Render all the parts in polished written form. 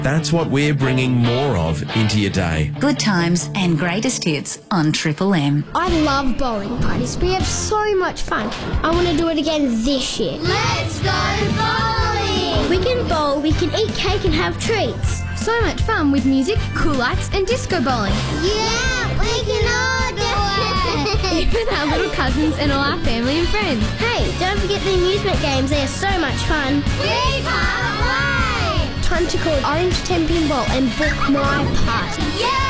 That's what we're bringing more of into your day. Good times and greatest hits on Triple M. I love bowling parties. We have so much fun. I want to do it again this year. Let's go bowling! We can bowl, we can eat cake and have treats. So much fun with music, cool lights and disco bowling. Yeah, we can all do it! Even our little cousins and all our family and friends. Hey, don't forget the amusement games. They are so much fun. We can't wait! Time to call Orange 10 Pinball and book my party. Yeah!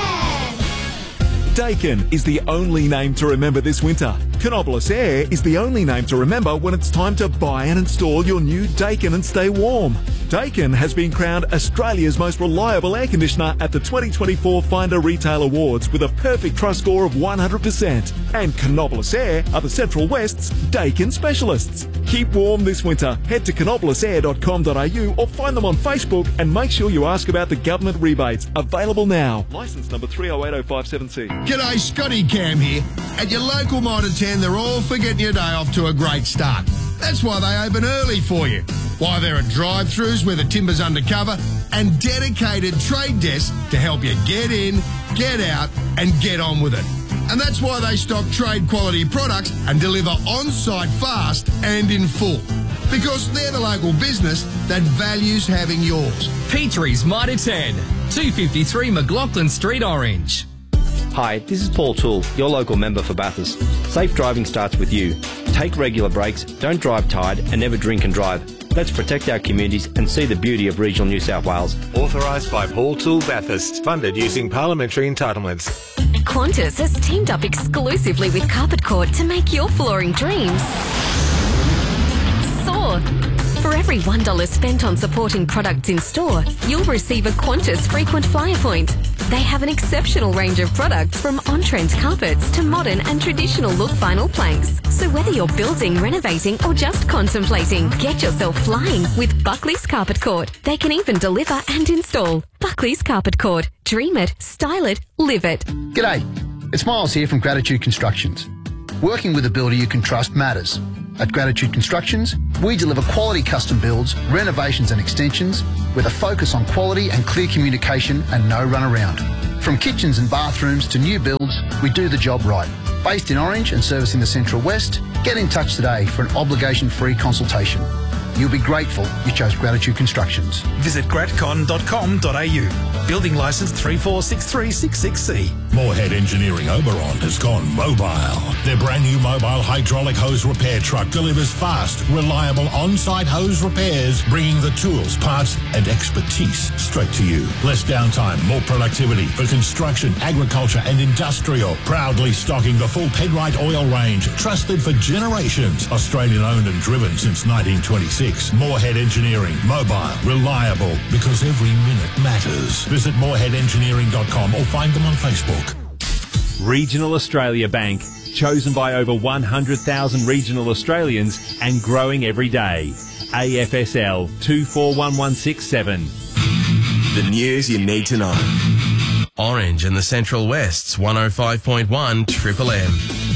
Dakin is the only name to remember this winter. Canopolis Air is the only name to remember when it's time to buy and install your new Dakin and stay warm. Dakin has been crowned Australia's most reliable air conditioner at the 2024 Finder Retail Awards with a perfect trust score of 100%. And Canopolis Air are the Central West's Dakin specialists. Keep warm this winter. Head to canopolisair.com.au or find them on Facebook and make sure you ask about the government rebates. Available now. Licence number 3080573. G'day, Scotty Cam here. At your local Mitre 10, they're all for getting your day off to a great start. That's why they open early for you. Why there are drive-thrus where the timber's undercover and dedicated trade desks to help you get in, get out and get on with it. And that's why they stock trade quality products and deliver on-site fast and in full. Because they're the local business that values having yours. Petrie's Mitre 10, 253 McLaughlin Street, Orange. Hi, this is Paul Toole, your local member for Bathurst. Safe driving starts with you. Take regular breaks, don't drive tired and never drink and drive. Let's protect our communities and see the beauty of regional New South Wales. Authorised by Paul Toole Bathurst. Funded using parliamentary entitlements. Qantas has teamed up exclusively with Carpet Court to make your flooring dreams soar. For every $1 spent on supporting products in store, you'll receive a Qantas frequent flyer point. They have an exceptional range of products from on-trend carpets to modern and traditional look vinyl planks. So whether you're building, renovating or just contemplating, get yourself flying with Buckley's Carpet Court. They can even deliver and install. Buckley's Carpet Court. Dream it, style it, live it. G'day, it's Miles here from Gratitude Constructions. Working with a builder you can trust matters. At Gratitude Constructions, we deliver quality custom builds, renovations and extensions with a focus on quality and clear communication and no runaround. From kitchens and bathrooms to new builds, we do the job right. Based in Orange and servicing the Central West, get in touch today for an obligation-free consultation. You'll be grateful you chose Gratitude Constructions. Visit gratcon.com.au. Building licence 346366C. Moorhead Engineering Oberon has gone mobile. Their brand new mobile hydraulic hose repair truck delivers fast, reliable on-site hose repairs, bringing the tools, parts and expertise straight to you. Less downtime, more productivity for construction, agriculture and industrial. Proudly stocking the full Penrite oil range, trusted for generations. Australian owned and driven since 1926. Moorhead Engineering. Mobile, reliable, because every minute matters. Visit moorheadengineering.com or find them on Facebook. Regional Australia Bank, chosen by over 100,000 regional Australians and growing every day. AFSL 241167. The news you need to know. Orange and the Central West's 105.1 Triple M.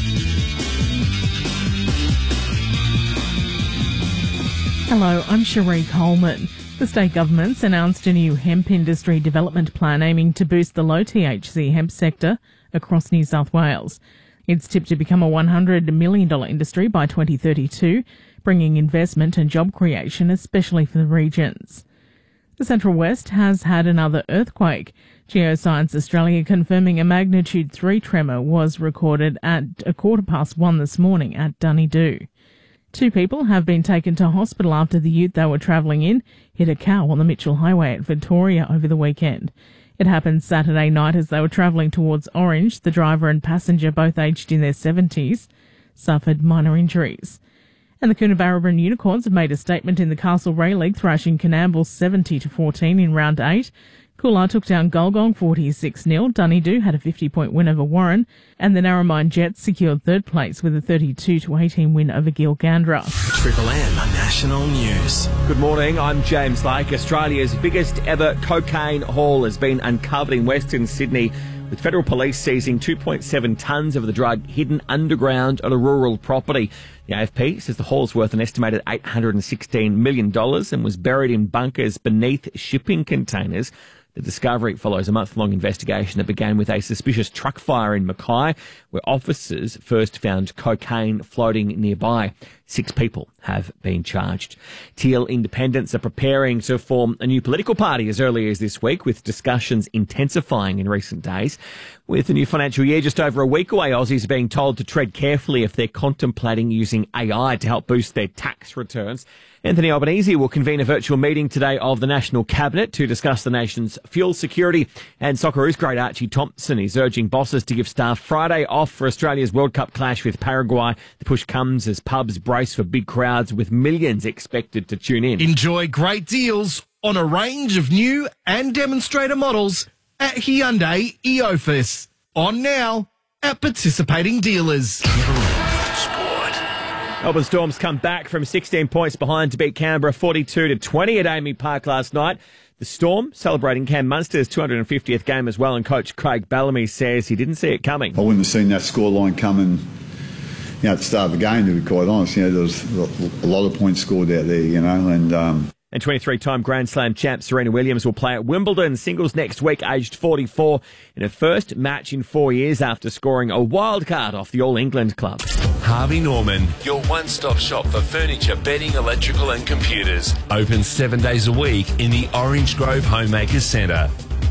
Hello, I'm Cherie Coleman. The state government's announced a new hemp industry development plan aiming to boost the low THC hemp sector across New South Wales. It's tipped to become a $100 million industry by 2032, bringing investment and job creation, especially for the regions. The Central West has had another earthquake. Geoscience Australia confirming a magnitude 3 tremor was recorded at 1:15 this morning at Dunedoo. 2 people have been taken to hospital after the ute they were travelling in hit a cow on the Mitchell Highway at Victoria over the weekend. It happened Saturday night as they were travelling towards Orange. The driver and passenger, both aged in their 70s, suffered minor injuries. And the Coonabarabran Unicorns have made a statement in the Castlereagh League, thrashing Canamble 70-14 in round 8. Coollar took down Golgong 46-0. Dunedoo had a 50-point win over Warren, and the Narromine Jets secured third place with a 32-18 win over Gilgandra. Triple M National News. Good morning, I'm James Lake. Australia's biggest ever cocaine haul has been uncovered in Western Sydney, with federal police seizing 2.7 tonnes of the drug hidden underground on a rural property. The AFP says the haul is worth an estimated $816 million and was buried in bunkers beneath shipping containers. The discovery follows a month-long investigation that began with a suspicious truck fire in Mackay, where officers first found cocaine floating nearby. 6 people have been charged. Teal Independents are preparing to form a new political party as early as this week, with discussions intensifying in recent days. With the new financial year just over a week away, Aussies are being told to tread carefully if they're contemplating using AI to help boost their tax returns. Anthony Albanese will convene a virtual meeting today of the National Cabinet to discuss the nation's fuel security. And Socceroos great Archie Thompson is urging bosses to give staff Friday off for Australia's World Cup clash with Paraguay. The push comes as pubs brace for big crowds with millions expected to tune in. Enjoy great deals on a range of new and demonstrator models at Hyundai Eofus. On now at participating dealers. Melbourne Storms come back from 16 points behind to beat Canberra 42-20 at AAMI Park last night. The Storm celebrating Cam Munster's 250th game as well, and coach Craig Bellamy says he didn't see it coming. I wouldn't have seen that scoreline coming, at the start of the game, to be quite honest. There was a lot of points scored out there, And 23-time Grand Slam champ Serena Williams will play at Wimbledon singles next week, aged 44, in her first match in 4 years after scoring a wild card off the All England club. Harvey Norman, your one-stop shop for furniture, bedding, electrical and computers. Open 7 days a week in the Orange Grove Homemakers Centre.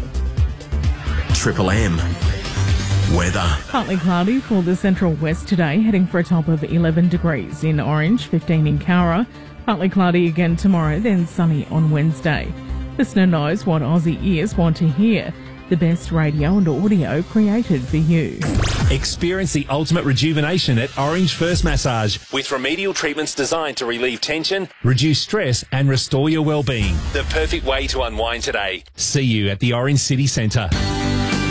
Triple M. Weather. Partly cloudy for the central west today, heading for a top of 11 degrees in Orange, 15 in Cowra. Partly cloudy again tomorrow, then sunny on Wednesday. Listener knows what Aussie ears want to hear. The best radio and audio created for you. Experience the ultimate rejuvenation at Orange First Massage with remedial treatments designed to relieve tension, reduce stress and restore your well-being. The perfect way to unwind today. See you at the Orange City Centre.